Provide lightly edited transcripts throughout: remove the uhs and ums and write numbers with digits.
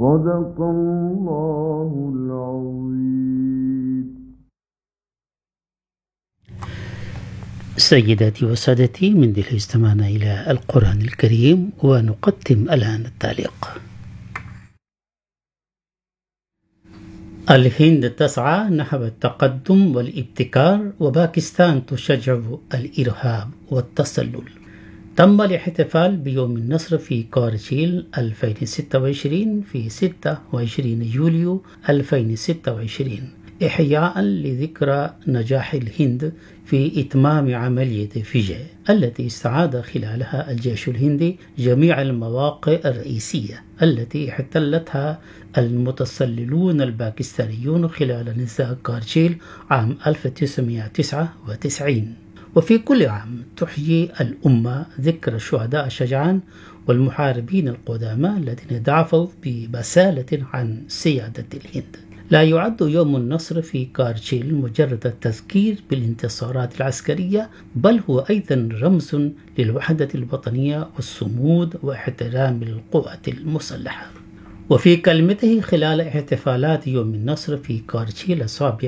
صدق الله العظيم. سيداتي وسادتي، من دل استمعنا إلى القرآن الكريم، ونقدم الآن التعليق. الهند تسعى نحو التقدم والابتكار، وباكستان تشجع الإرهاب والتسلل. تم الاحتفال بيوم النصر في كارجيل 2026 في 26 يوليو 2026 إحياء لذكرى نجاح الهند في إتمام عملية فيجي التي استعاد خلالها الجيش الهندي جميع المواقع الرئيسية التي احتلتها المتسللون الباكستانيون خلال نزاع كارجيل عام 1999. وفي كل عام تحيي الأمة ذكرى الشهداء الشجعان والمحاربين القدامى الذين دافعوا ببسالة عن سيادة الهند. لا يعد يوم النصر في كارجيل مجرد التذكير بالانتصارات العسكرية، بل هو أيضا رمز للوحدة الوطنية والصمود واحترام القوات المسلحة. وفي كلمته خلال احتفالات يوم النصر في كارجيل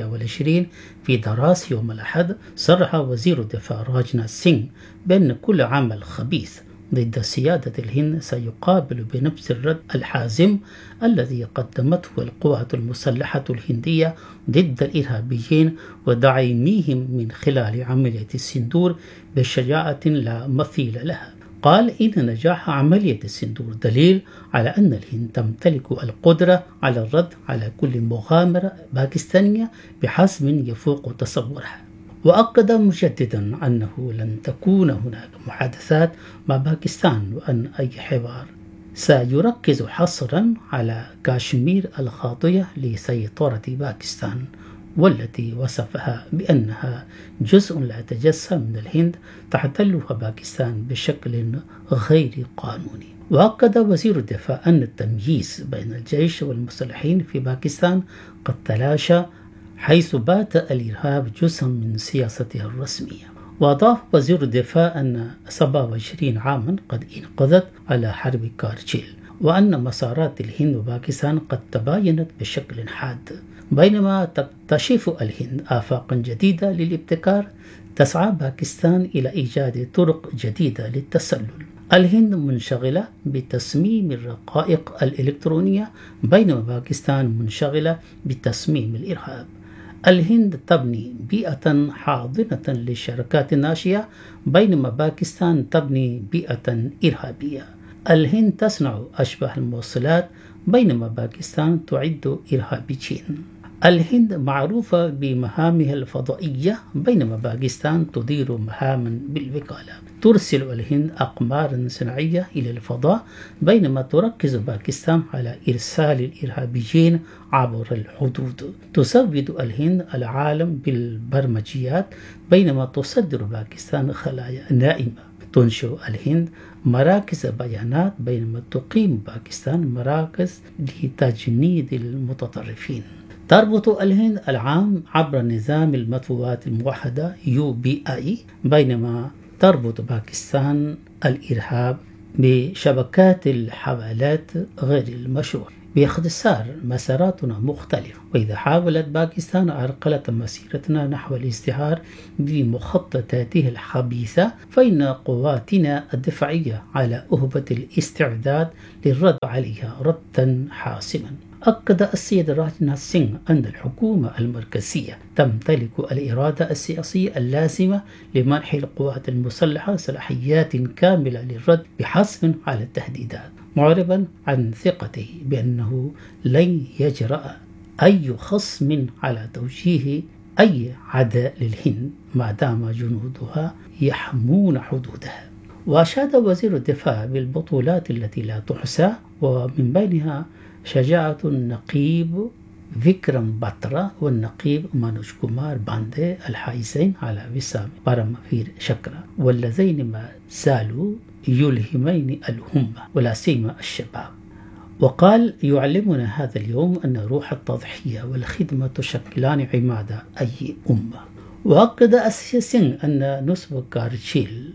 27 في دراس يوم الأحد، صرح وزير الدفاع راجناث سينغ بأن كل عمل خبيث ضد سيادة الهند سيقابل بنفس الرد الحازم الذي قدمته القوات المسلحة الهندية ضد الإرهابيين وداعميهم من خلال عملية السندور بشجاعة لا مثيل لها. قال إن نجاح عملية السندور دليل على أن الهند تمتلك القدرة على الرد على كل مغامرة باكستانية بحجم يفوق تصورها. وأكد مجددا أنه لن تكون هناك محادثات مع باكستان، وأن أي حوار سيركز حصرا على كاشمير الخاضية لسيطرة باكستان، والتي وصفها بأنها جزء لا يتجزأ من الهند تحتلها باكستان بشكل غير قانوني. وأكد وزير الدفاع أن التمييز بين الجيش والمسلحين في باكستان قد تلاشى، حيث بات الإرهاب جزءا من سياسته الرسمية. وأضاف وزير الدفاع أن 27 عاما قد انقضت على حرب كارجيل، وأن مسارات الهند وباكستان قد تباينت بشكل حاد. بينما تكتشف الهند آفاقا جديدة للابتكار، تسعى باكستان إلى إيجاد طرق جديدة للتسلل. الهند منشغلة بتصميم الرقائق الإلكترونية، بينما باكستان منشغلة بتصميم الإرهاب. الهند تبني بيئة حاضنة للشركات الناشئة، بينما باكستان تبني بيئة إرهابية. الهند تصنع أشباه الموصلات، بينما باكستان تعد إرهابيين. الهند معروفة بمهامها الفضائية، بينما باكستان تدير مهاما بالوكالة. ترسل الهند أقمارا صناعية إلى الفضاء، بينما تركز باكستان على إرسال الإرهابيين عبر الحدود. تسود الهند العالم بالبرمجيات، بينما تصدر باكستان خلايا نائمة. تنشئ الهند مراكز بيانات، بينما تقيم باكستان مراكز لتجنيد المتطرفين. تربط الهند العام عبر نظام المدفوعات الموحدة UBI، بينما تربط باكستان الإرهاب بشبكات الحوالات غير المشروعة. باختصار، مساراتنا مختلفة، وإذا حاولت باكستان عرقلة مسيرتنا نحو الازدهار بمخططاتها الخبيثة، فإن قواتنا الدفاعية على أهبة الاستعداد للرد عليها ردا حاسما. أكد السيد راجناث سينغ أن الحكومة المركزية تمتلك الإرادة السياسية اللازمة لمنح القوات المسلحة صلاحيات كاملة للرد بحسب على التهديدات، معربا عن ثقته بأنه لن يجرأ أي خصم على توجيه أي عداء للهند ما دام جنودها يحمون حدودها. وأشاد وزير الدفاع بالبطولات التي لا تحصى، ومن بينها شجاعة النقيب فيكرم باترا والنقيب مانوج كومار باندي الحائزين على وسام بارامفير شكرا، واللذين ما زالوا يلهمين الأمة ولا سيما الشباب. وقال: يعلمنا هذا اليوم أن روح التضحية والخدمة تشكلان عماد أي أمة. وأكد السياسيين أن نصب كارجيل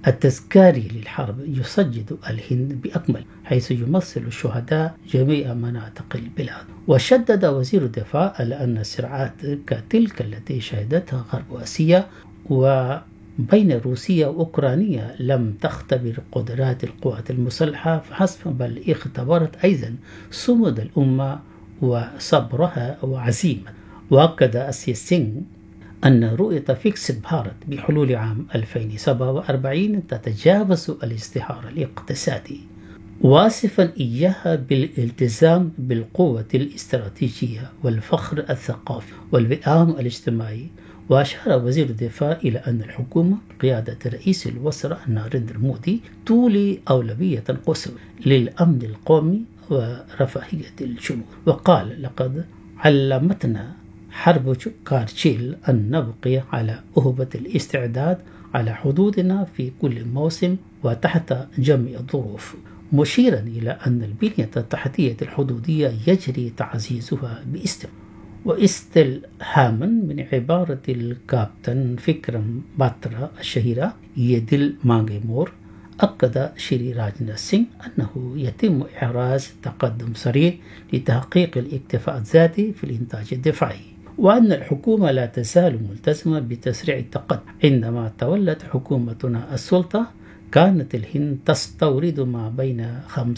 التذكاري للحرب يسجل الهند بأكمل، حيث يمثل الشهداء جميع مناطق البلاد. وشدد وزير الدفاع على أن الصراعات كتلك التي شهدتها غرب آسيا وبين روسيا وأوكرانيا لم تختبر قدرات القوات المسلحة فحسب، بل اختبرت أيضا صمود الأمة وصبرها وعزيمة. وأكد أسيا سينغ أن رؤية فيكسيت بھارت بحلول عام 2047 تتجاوز الازدهار الاقتصادي، واصفا إياها بالالتزام بالقوة الاستراتيجية والفخر الثقافي والوئام الاجتماعي. وأشار وزير الدفاع إلى أن الحكومة بقيادة رئيس الوزراء ناريندرا مودي تولي أولوية قصوى للأمن القومي ورفاهية الجنود. وقال: لقد علمتنا حرب كارجيل أن نبقي على أهبة الاستعداد على حدودنا في كل موسم وتحت جميع الظروف، مشيرا إلى أن البنية التحتية الحدودية يجري تعزيزها باستمرار. واستلهاما من عبارة الكابتن فكرم باترا الشهيرة يدل مانغي مور، أكد شري راجناث سينغ أنه يتم إحراز تقدم سريع لتحقيق الاكتفاء الذاتي في الإنتاج الدفاعي، وأن الحكومة لا تزال ملتزمة بتسريع التقدم. عندما تولت حكومتنا السلطة كانت الهند تستورد ما بين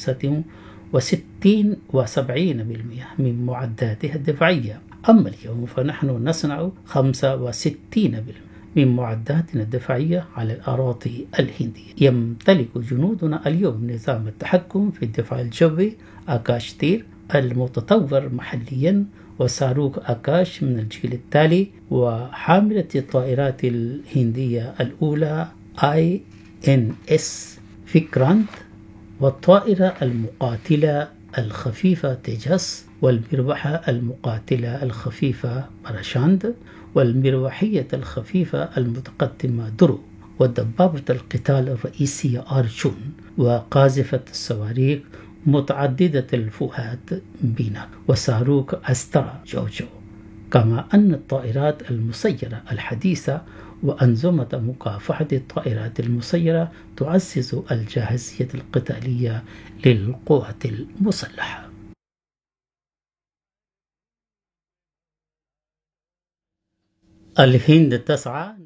65 و70% من معداتها الدفاعية، أما اليوم فنحن نصنع 65% من معداتنا الدفاعية على الأراضي الهندية. يمتلك جنودنا اليوم نظام التحكم في الدفاع الجوي آكاش تير المتطور محليا، وصاروخ آكاش من الجيل التالي، وحاملة الطائرات الهندية الأولى INS فيكرانت، والطائرة المقاتلة الخفيفة تيجاس، والمروحة المقاتلة الخفيفة باراشاند، والمروحية الخفيفة المتقدمة درو، ودبابة القتال الرئيسية أرجون، وقاذفة الصواريخ متعددة الفؤاد بينا، وصاروخ أسترا جوجو. كما أن الطائرات المسيرة الحديثة وأنظمة مكافحة الطائرات المسيرة تعزز الجاهزية القتالية للقوات المسلحة. الهند تسعى